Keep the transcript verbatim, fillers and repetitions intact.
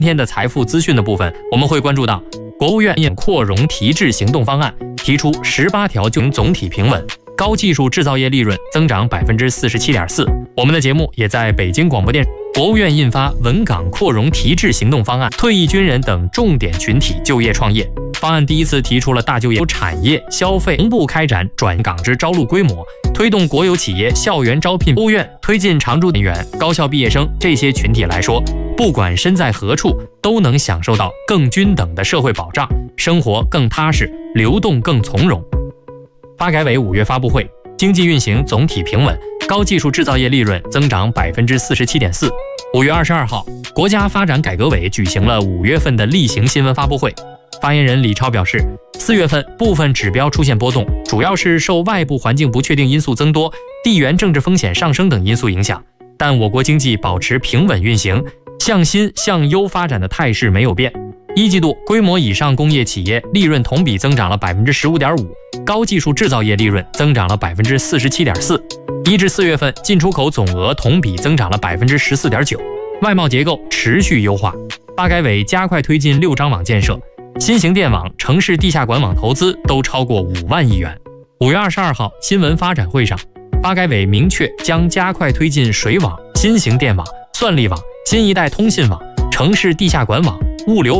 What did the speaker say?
今天的财富资讯的部分，我们会关注到国务院扩容提质行动方案，提出十八条就总体平稳，高技术制造业利润增长 百分之四十七点四。 我们的节目也在北京广播电视。国务院印发稳岗扩容提质行动方案，退役军人等重点群体就业创业。方案第一次提出了大就业产业消费同步开展转岗之招录规模，推动国有企业校园招聘。国务院推进常驻人员、高校毕业生这些群体来说，不管身在何处，都能享受到更均等的社会保障，生活更踏实，流动更从容。发改委五月发布会，经济运行总体平稳，高技术制造业利润增长 百分之四十七点四。 五月二十二号，国家发展改革委举行了五月份的例行新闻发布会。发言人李超表示，四月份部分指标出现波动，主要是受外部环境不确定因素增多、地缘政治风险上升等因素影响，但我国经济保持平稳运行，向新向优发展的态势没有变。一季度规模以上工业企业利润同比增长了 百分之十五点五， 高技术制造业利润增长了 百分之四十七点四。 一至四月份进出口总额同比增长了 百分之十四点九， 外贸结构持续优化。发改委加快推进六张网建设，新型电网、城市地下管网投资都超过五万亿元。五月二十二号新闻发展会上，发改委明确将加快推进水网、新型电网、算力网、新一代通信网、城市地下管网、物流